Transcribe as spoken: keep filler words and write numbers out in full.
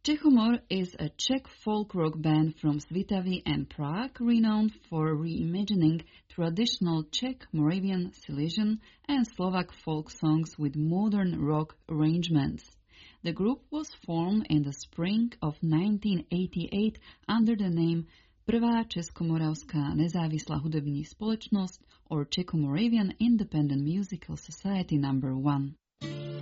Čechomor is a Czech folk rock band from Svitavy and Prague, renowned for reimagining traditional Czech, Moravian, Silesian, and Slovak folk songs with modern rock arrangements. The group was formed in the spring of nineteen eighty-eight under the name Prvá Českomoravská nezávislá hudební společnost or Czech-Moravian Independent Musical Society number one.